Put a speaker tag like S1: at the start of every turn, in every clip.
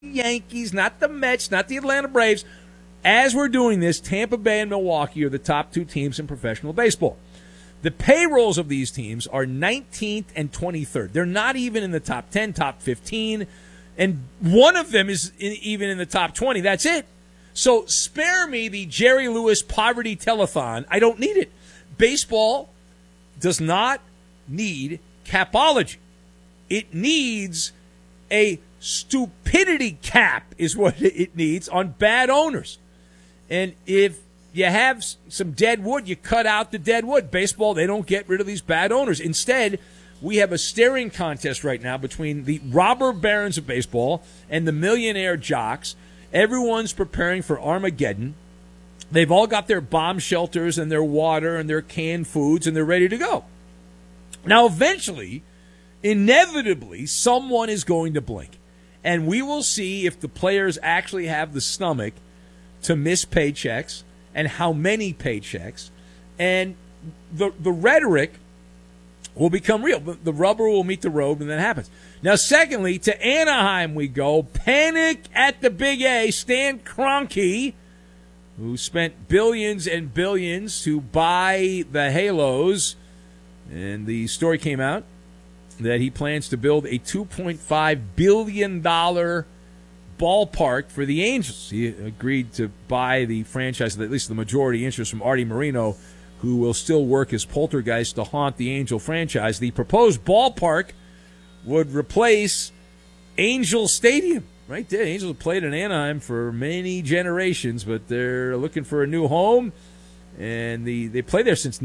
S1: Yankees, not the Mets, not the Atlanta Braves. As we're doing this, Tampa Bay and Milwaukee are the top two teams in professional baseball. The payrolls of these teams are 19th and 23rd. They're not even in the top 10, top 15, and one of them is even in the top 20. That's it. So spare me the Jerry Lewis poverty telethon. I don't need it. Baseball does not need capology. It needs a stupidity cap is what it needs on bad owners. And if you have some dead wood, you cut out the dead wood. Baseball, they don't get rid of these bad owners. Instead, we have a staring contest right now between the robber barons of baseball and the millionaire jocks. Everyone's preparing for Armageddon. They've all got their bomb shelters and their water and their canned foods, and they're ready to go. Now, eventually, inevitably, someone is going to blink. And we will see if the players actually have the stomach to miss paychecks and how many paychecks. And the rhetoric will become real. The rubber will meet the road when that happens. Now, secondly, to Anaheim we go. Panic at the Big A. Stan Kroenke, who spent billions and billions to buy the Halos. And the story came out that he plans to build a $2.5 billion ballpark for the Angels. He agreed to buy the franchise, at least the majority interest, from Artie Moreno, who will still work as poltergeist to haunt the Angel franchise. The proposed ballpark would replace Angel Stadium. Right there. The Angels have played in Anaheim for many generations, but they're looking for a new home. And they played there since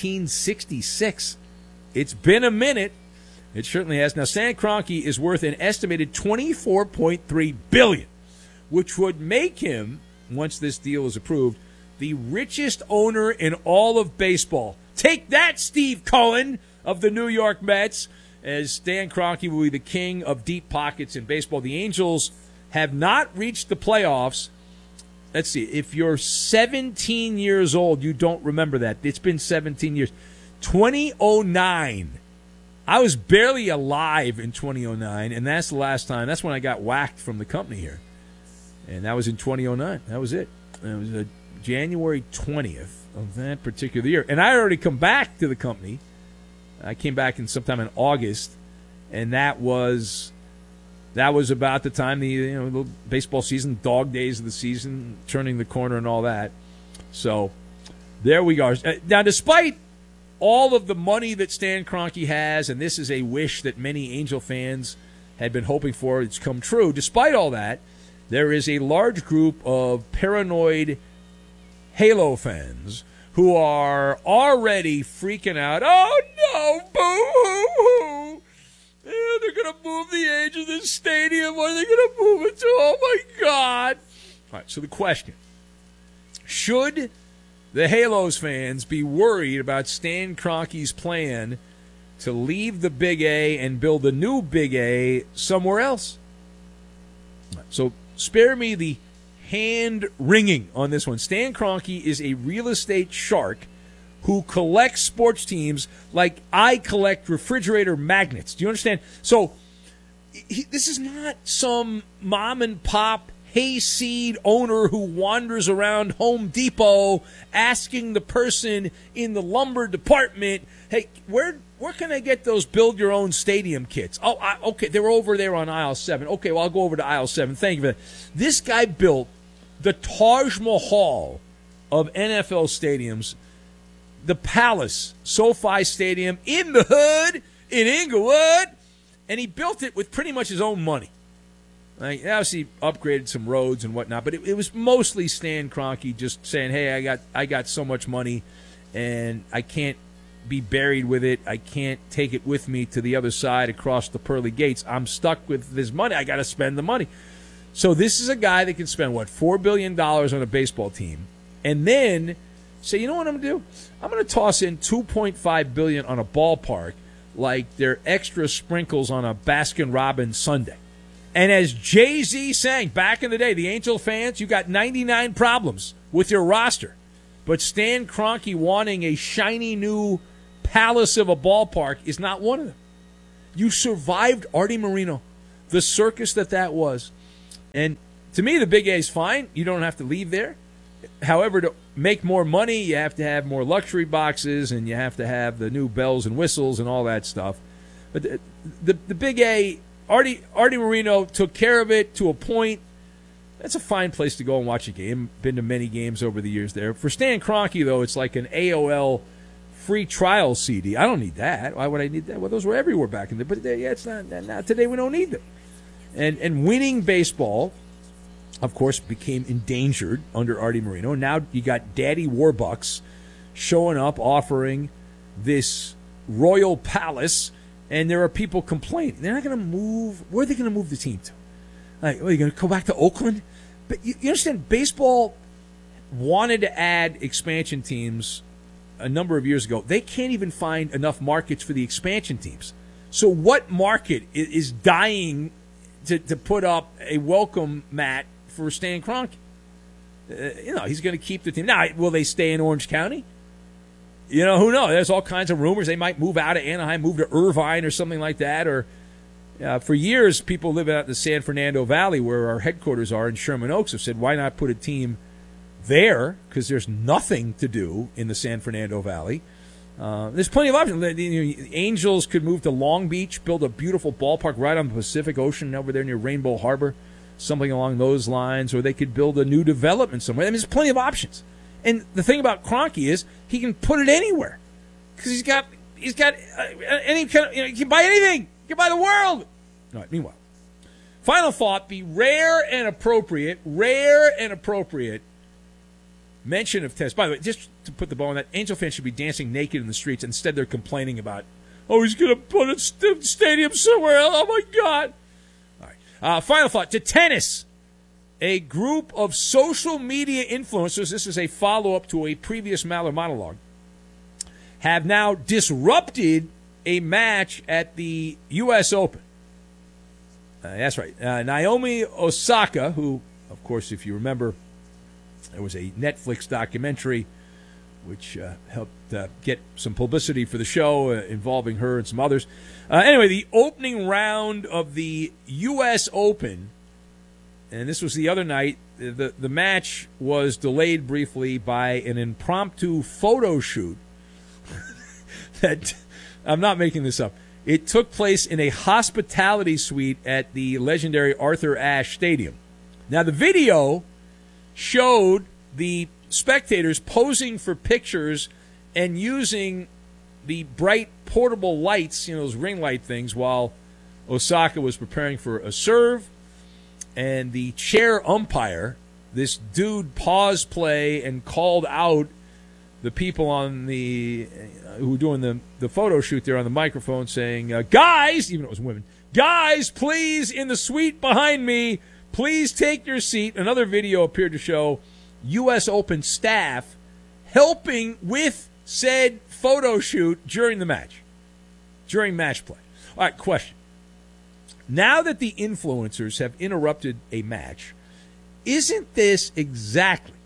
S1: 1966. It's been a minute. It certainly has. Now, Stan Kroenke is worth an estimated $24.3 billion, which would make him, once this deal is approved, the richest owner in all of baseball. Take that, Steve Cohen of the New York Mets, as Stan Kroenke will be the king of deep pockets in baseball. The Angels have not reached the playoffs. Let's see. If you're 17 years old, you don't remember that. It's been 17 years. 2009. I was barely alive in 2009, and that's the last time. That's when I got whacked from the company here. And that was in 2009. That was it. It was January 20th of that particular year. And I had already come back to the company. I came back sometime in August, and that was about the time the baseball season, dog days of the season, turning the corner and all that. So there we are. Now, despite all of the money that Stan Kroenke has, and this is a wish that many Angel fans had been hoping for, it's come true. Despite all that, there is a large group of paranoid Halo fans who are already freaking out. Oh, no, boo-hoo-hoo. Yeah, they're going to move the Angels in the stadium. What are they going to move it to? Oh, my God. All right, so the question, should the Halos fans be worried about Stan Kroenke's plan to leave the Big A and build a new Big A somewhere else? So spare me the hand-wringing on this one. Stan Kroenke is a real estate shark who collects sports teams like I collect refrigerator magnets. Do you understand? So this is not some mom-and-pop hayseed owner who wanders around Home Depot asking the person in the lumber department, hey, where can I get those build-your-own stadium kits? Oh, okay, they're over there on aisle 7. Okay, well, I'll go over to aisle 7. Thank you for that. This guy built the Taj Mahal of NFL stadiums, the Palace, SoFi Stadium, in the hood, in Inglewood, and he built it with pretty much his own money. Like, obviously upgraded some roads and whatnot, but it was mostly Stan Kroenke just saying, hey, I got so much money, and I can't be buried with it. I can't take it with me to the other side across the pearly gates. I'm stuck with this money. I got to spend the money. So this is a guy that can spend, $4 billion on a baseball team, and then say, you know what I'm going to do? I'm going to toss in $2.5 billion on a ballpark like they're extra sprinkles on a Baskin-Robbins sundae. And as Jay-Z sang back in the day, the Angel fans, you got 99 problems with your roster. But Stan Kroenke wanting a shiny new palace of a ballpark is not one of them. You survived Artie Moreno, the circus that was. And to me, the Big A is fine. You don't have to leave there. However, to make more money, you have to have more luxury boxes, and you have to have the new bells and whistles and all that stuff. But the Big A, Artie Moreno took care of it to a point. That's a fine place to go and watch a game. Been to many games over the years there. For Stan Kroenke, though, it's like an AOL free trial CD. I don't need that. Why would I need that? Well, those were everywhere back in the day. But yeah, it's not today. We don't need them. And winning baseball, of course, became endangered under Artie Moreno. Now you got Daddy Warbucks showing up, offering this royal palace, and there are people complaining. They're not going to move. Where are they going to move the team to? Like, are you going to go back to Oakland? But you understand, baseball wanted to add expansion teams a number of years ago. They can't even find enough markets for the expansion teams. So what market is dying to put up a welcome mat for Stan Kroenke? He's going to keep the team. Now, will they stay in Orange County? Who knows? There's all kinds of rumors. They might move out of Anaheim, move to Irvine or something like that. Or for years, people living out in the San Fernando Valley, where our headquarters are in Sherman Oaks, have said, why not put a team there? Because there's nothing to do in the San Fernando Valley. There's plenty of options. The Angels could move to Long Beach, build a beautiful ballpark right on the Pacific Ocean over there near Rainbow Harbor, something along those lines, or they could build a new development somewhere. I mean, there's plenty of options. And the thing about Kroenke is he can put it anywhere because he's got any kind of, he can buy anything. He can buy the world. All right. Meanwhile, final thought: the rare and appropriate mention of tennis. By the way, just to put the ball on that, Angel fans should be dancing naked in the streets. Instead, they're complaining about, he's going to put a stadium somewhere else. Oh, my God. All right. Final thought to tennis. A group of social media influencers, this is a follow-up to a previous Maller monologue, have now disrupted a match at the U.S. Open. That's right. Naomi Osaka, who, of course, if you remember, there was a Netflix documentary which helped get some publicity for the show involving her and some others. Anyway, the opening round of the U.S. Open, and this was the other night, the match was delayed briefly by an impromptu photo shoot that, I'm not making this up, it took place in a hospitality suite at the legendary Arthur Ashe Stadium. Now, the video showed the spectators posing for pictures and using the bright portable lights, those ring light things, while Osaka was preparing for a serve. And the chair umpire, this dude, paused play and called out the people on who were doing the photo shoot there on the microphone, saying, guys, even though it was women, guys, please, in the suite behind me, please take your seat. Another video appeared to show U.S. Open staff helping with said photo shoot during the match, during match play. All right, question. Now that the influencers have interrupted a match, isn't this exactly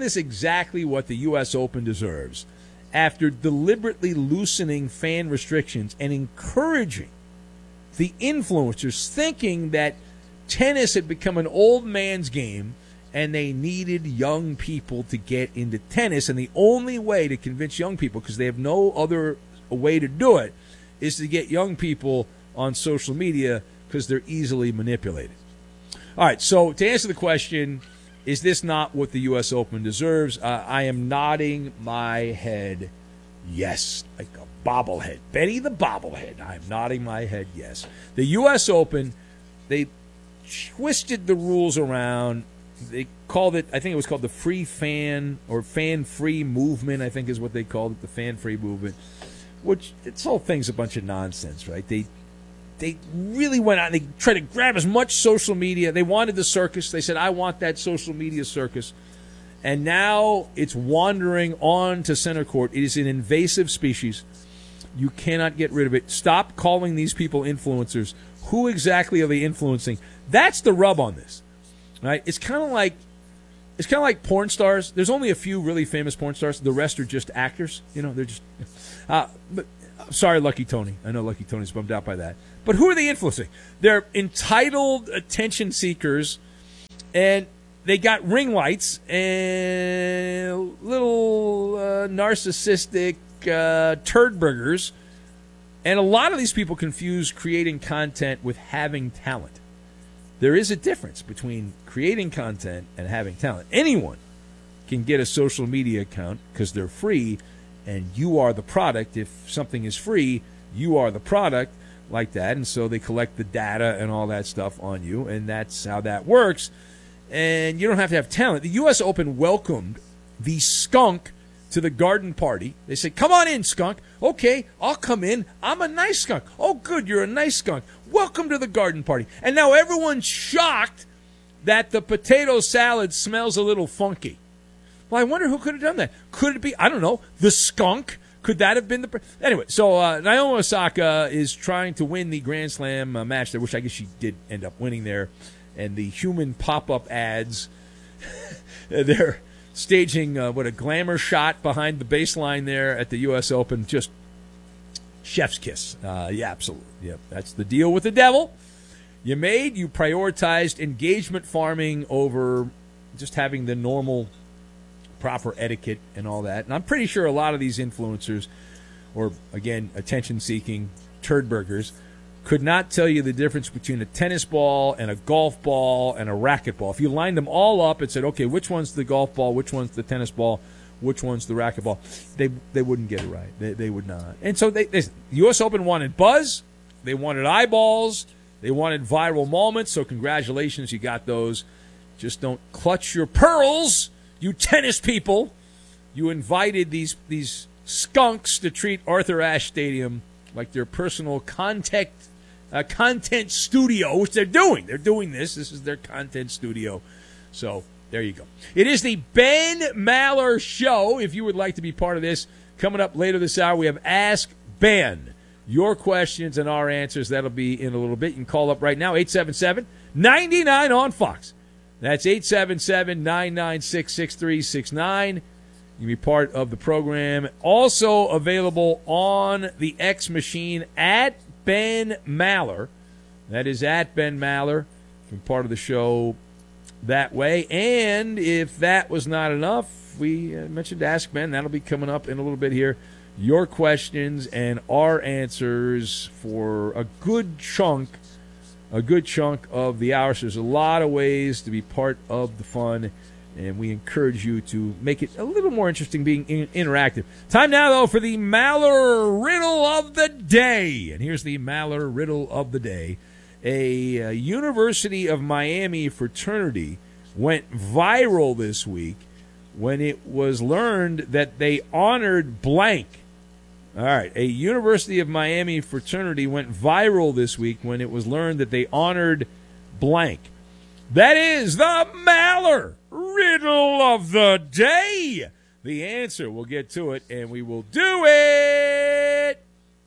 S1: what the U.S. Open deserves after deliberately loosening fan restrictions and encouraging the influencers, thinking that tennis had become an old man's game and they needed young people to get into tennis, and the only way to convince young people, because they have no other way to do it, is to get young people on social media because they're easily manipulated. All right, so to answer the question, is this not what the U.S. Open deserves? I am nodding my head yes, like a bobblehead. Betty the bobblehead. I'm nodding my head yes. The U.S. Open, they twisted the rules around. They called it, I think it was called the free fan or fan-free movement, I think is what they called it, the fan-free movement, which this whole thing's a bunch of nonsense, right? They really went out. They tried to grab as much social media. They wanted the circus. They said, I want that social media circus. And now it's wandering on to center court. It is an invasive species. You cannot get rid of it. Stop calling these people influencers. Who exactly are they influencing? That's the rub on this, right? It's kind of like porn stars. There's only a few really famous porn stars. The rest are just actors. They're just. But sorry, Lucky Tony. I know Lucky Tony's bummed out by that. But who are they influencing? They're entitled attention seekers And they got ring lights and little narcissistic turd burgers. And a lot of these people confuse creating content with having talent. There is a difference between creating content and having talent. Anyone can get a social media account because they're free, and you are the product. If something is free, you are the product, like that. And so they collect the data and all that stuff on you, and that's how that works. And you don't have to have talent. The U.S. Open welcomed the skunk to the garden party. They said, come on in, skunk. Okay, I'll come in. I'm a nice skunk. Oh, good, you're a nice skunk. Welcome to the garden party. And now everyone's shocked that the potato salad smells a little funky. Well, I wonder who could have done that. Could it be, I don't know, the skunk? Could that have been the... Anyway, so Naomi Osaka is trying to win the Grand Slam match there, which I guess she did end up winning there. And the human pop-up ads, they're staging a glamour shot behind the baseline there at the U.S. Open. Just chef's kiss. Yeah, absolutely. Yeah, that's the deal with the devil. You prioritized engagement farming over just having the normal proper etiquette and all that. And I'm pretty sure a lot of these influencers, or again, attention-seeking turd burgers, could not tell you the difference between a tennis ball and a golf ball and a racquetball. If you lined them all up and said, okay, which one's the golf ball, which one's the tennis ball, which one's the racquetball, they wouldn't get it right. They would not. And so the U.S. Open wanted buzz. They wanted eyeballs. They wanted viral moments. So congratulations, you got those. Just don't clutch your pearls, you tennis people. You invited these skunks to treat Arthur Ashe Stadium like their personal content studio, which they're doing. They're doing this. This is their content studio. So there you go. It is the Ben Maller Show. If you would like to be part of this, coming up later this hour, we have Ask Ben. Your questions and our answers. That'll be in a little bit. You can call up right now, 877-99 on Fox. That's 877-996-6369. You can be part of the program. Also available on the X machine at Ben Maller. That is at Ben Maller. You can be part of the show that way. And if that was not enough, we mentioned Ask Ben. That'll be coming up in a little bit here. Your questions and our answers for a good chunk of the hour. So there's a lot of ways to be part of the fun, and we encourage you to make it a little more interesting, being interactive. Time now, though, for the Maller Riddle of the Day. And here's the Maller Riddle of the Day. A University of Miami fraternity went viral this week when it was learned that they honored blank. All right, a University of Miami fraternity went viral this week when it was learned that they honored blank. That is the Maller Riddle of the Day. The answer, we'll get to it, and we will do it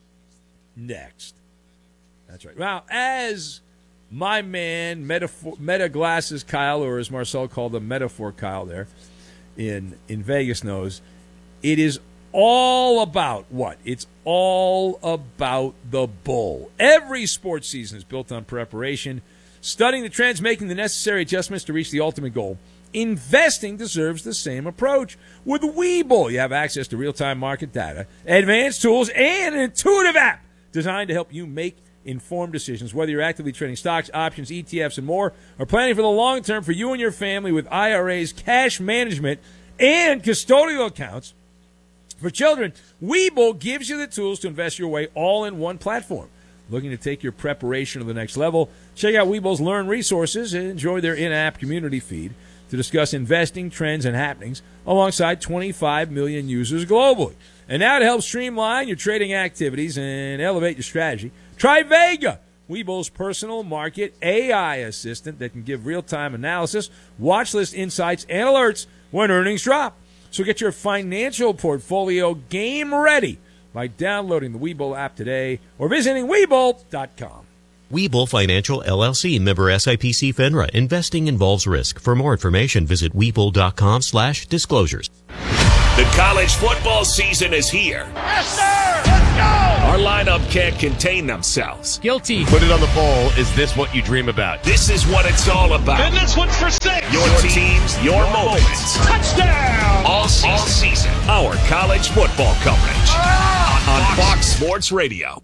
S1: next. That's right. Well, as my man, Meta Glasses Kyle, or as Marcel called him, Metaphor Kyle there in Vegas knows, it is all about what? It's all about the bull. Every sports season is built on preparation, studying the trends, making the necessary adjustments to reach the ultimate goal. Investing deserves the same approach. With Webull, you have access to real-time market data, advanced tools, and an intuitive app designed to help you make informed decisions. Whether you're actively trading stocks, options, ETFs, and more, or planning for the long term for you and your family with IRAs, cash management, and custodial accounts, for children, Webull gives you the tools to invest your way all in one platform. Looking to take your preparation to the next level? Check out Webull's Learn resources and enjoy their in-app community feed to discuss investing trends and happenings alongside 25 million users globally. And now to help streamline your trading activities and elevate your strategy, try Vega, Webull's personal market AI assistant that can give real-time analysis, watch list insights, and alerts when earnings drop. So get your financial portfolio game ready by downloading the Webull app today or visiting Webull.com.
S2: Webull Financial LLC, member SIPC FINRA. Investing involves risk. For more information, visit Webull.com/disclosures.
S3: The college football season is here.
S4: Yes, sir! Let's go!
S3: Our lineup can't contain themselves.
S5: Guilty.
S6: Put it on the poll. Is this what you dream about?
S3: This is what it's all about.
S4: And this one's for 6.
S3: Your teams, your moments.
S4: Touchdown!
S3: All season. Our college football coverage on Fox Sports Radio.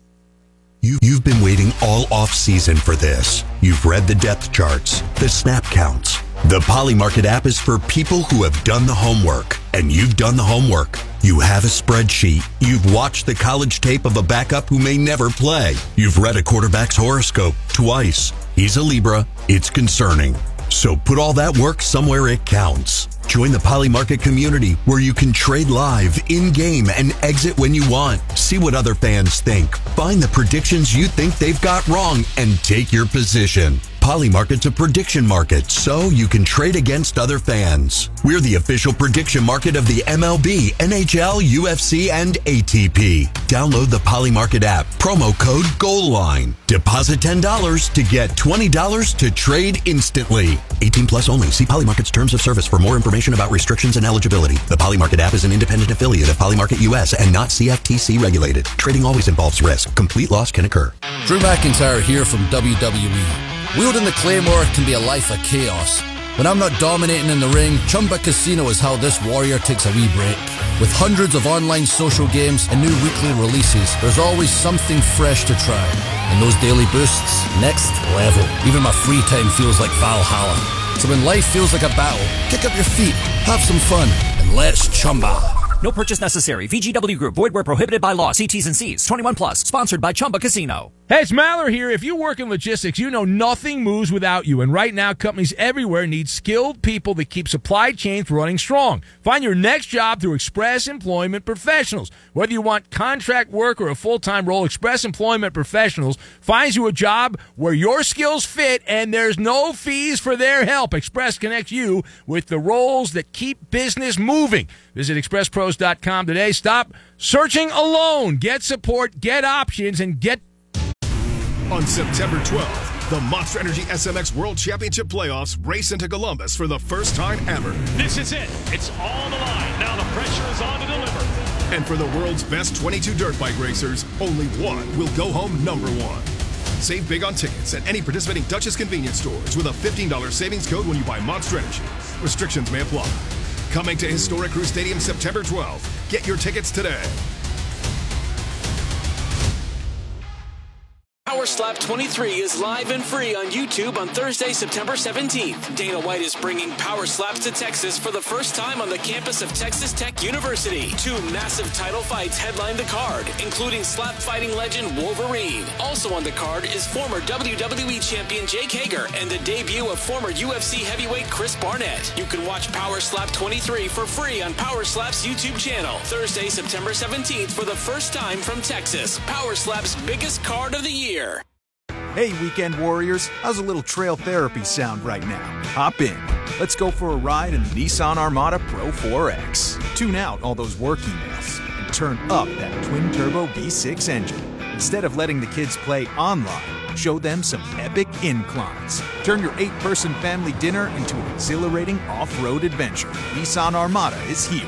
S7: You've been waiting all off-season for this. You've read the depth charts, the snap counts. The Polymarket app is for people who have done the homework, and you've done the homework. You have a spreadsheet. You've watched the college tape of a backup who may never play. You've read a quarterback's horoscope twice. He's a Libra. It's concerning. So put all that work somewhere it counts. Join the Polymarket community where you can trade live, in-game, and exit when you want. See what other fans think. Find the predictions you think they've got wrong and take your position. Polymarket's a prediction market, so you can trade against other fans. We're the official prediction market of the MLB, NHL, UFC, and ATP. Download the Polymarket app. Promo code GOALLINE. Deposit $10 to get $20 to trade instantly. 18 plus only. See Polymarket's terms of service for more information about restrictions and eligibility. The Polymarket app is an independent affiliate of Polymarket US and not CFTC regulated. Trading always involves risk. Complete loss can occur.
S8: Drew McIntyre here from WWE. Wielding the Claymore can be a life of chaos. When I'm not dominating in the ring, Chumba Casino is how this warrior takes a wee break. With hundreds of online social games and new weekly releases, there's always something fresh to try. And those daily boosts, next level. Even my free time feels like Valhalla. So when life feels like a battle, kick up your feet, have some fun, and let's Chumba.
S9: No purchase necessary. VGW Group. Void where prohibited by law. See T's and C's. 21 plus. Sponsored by Chumba Casino.
S1: Hey, it's Maller here. If you work in logistics, you know nothing moves without you. And right now, companies everywhere need skilled people that keep supply chains running strong. Find your next job through Express Employment Professionals. Whether you want contract work or a full-time role, Express Employment Professionals finds you a job where your skills fit and there's no fees for their help. Express connects you with the roles that keep business moving. Visit expresspros.com today. Stop searching alone. Get support, get options, and get...
S10: On September 12th, the Monster Energy SMX World Championship Playoffs race into Columbus for the first time ever.
S4: This is it. It's all on the line. Now the pressure is on to deliver.
S10: And for the world's best 22 dirt bike racers, only one will go home number one. Save big on tickets at any participating Duchess convenience stores with a $15 savings code when you buy Monster Energy. Restrictions may apply. Coming to Historic Crew Stadium September 12th. Get your tickets today.
S11: Power Slap 23 is live and free on YouTube on Thursday, September 17th. Dana White is bringing Power Slaps to Texas for the first time on the campus of Texas Tech University. 2 massive title fights headline the card, including slap fighting legend Wolverine. Also on the card is former WWE champion Jake Hager and the debut of former UFC heavyweight Chris Barnett. You can watch Power Slap 23 for free on Power Slap's YouTube channel. Thursday, September 17th for the first time from Texas. Power Slap's biggest card of the year.
S12: Hey, Weekend Warriors, how's a little trail therapy sound right now? Hop in. Let's go for a ride in the Nissan Armada Pro 4X. Tune out all those work emails and turn up that twin-turbo V6 engine. Instead of letting the kids play online, show them some epic inclines. Turn your 8-person family dinner into an exhilarating off-road adventure. Nissan Armada is here.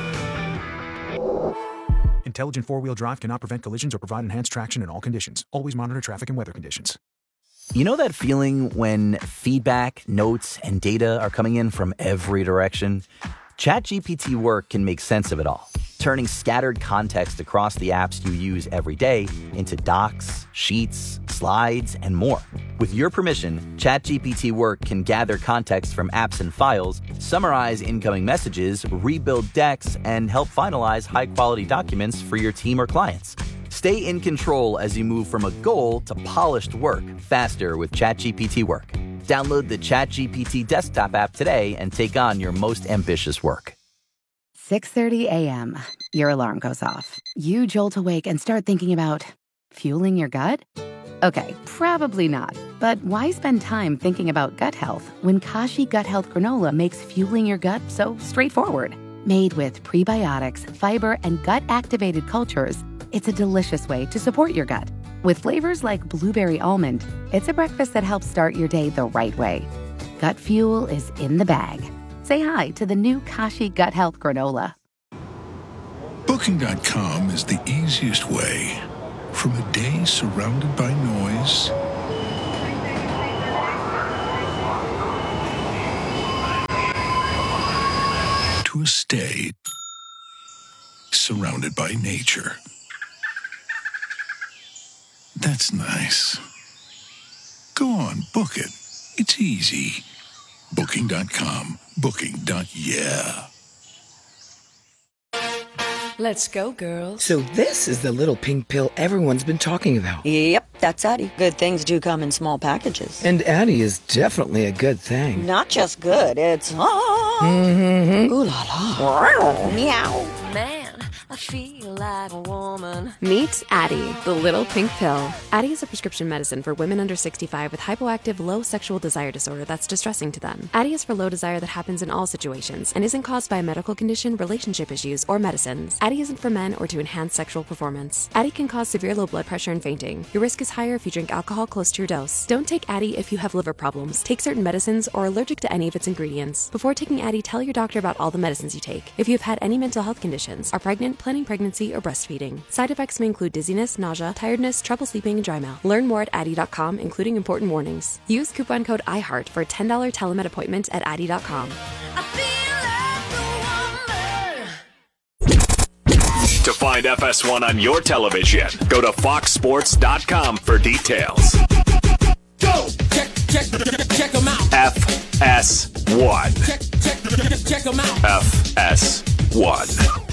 S12: Intelligent four-wheel drive cannot prevent collisions or provide enhanced traction in all conditions. Always monitor traffic and weather conditions.
S13: You know that feeling when feedback, notes, and data are coming in from every direction? ChatGPT Work can make sense of it all, turning scattered context across the apps you use every day into docs, sheets, slides, and more. With your permission, ChatGPT Work can gather context from apps and files, summarize incoming messages, rebuild decks, and help finalize high-quality documents for your team or clients. Stay in control as you move from a goal to polished work faster with ChatGPT Work. Download the ChatGPT desktop app today and take on your most ambitious work.
S14: 6:30 a.m. Your alarm goes off. You jolt awake and start thinking about fueling your gut? Okay, probably not. But why spend time thinking about gut health when Kashi Gut Health Granola makes fueling your gut so straightforward? Made with prebiotics, fiber, and gut-activated cultures, it's a delicious way to support your gut. With flavors like blueberry almond, it's a breakfast that helps start your day the right way. Gut fuel is in the bag. Say hi to the new Kashi Gut Health Granola.
S5: Booking.com is the easiest way from a day surrounded by noise to a stay surrounded by nature. That's nice. Go on, book it. It's easy. Booking.com. Booking.yeah.
S15: Let's go, girls.
S16: So this is the little pink pill everyone's been talking about.
S15: Yep, that's Addie. Good things do come in small packages.
S16: And Addie is definitely a good thing.
S15: Not just good, it's
S16: Mm-hmm.
S15: Ooh la la.
S17: Meow. Man, I feel like a woman.
S18: Meet Addie, the little pink pill. Addie is a prescription medicine for women under 65 with hypoactive low sexual desire disorder that's distressing to them. Addie is for low desire that happens in all situations and isn't caused by a medical condition, relationship issues, or medicines. Addie isn't for men or to enhance sexual performance. Addie can cause severe low blood pressure and fainting. Your risk is higher if you drink alcohol close to your dose. Don't take Addie if you have liver problems, take certain medicines, or are allergic to any of its ingredients. Before taking Addie, tell your doctor about all the medicines you take. If you've had any mental health conditions, are pregnant, planning pregnancy, or breastfeeding. Side effects may include dizziness, nausea, tiredness, trouble sleeping, and dry mouth. Learn more at Addie.com, including important warnings. Use coupon code IHEART for a $10 telemed appointment at Addie.com.
S3: To find FS1 on your television, go to foxsports.com for details.
S19: Go! Check them out.
S3: FS1.
S19: Check them out.
S3: FS1.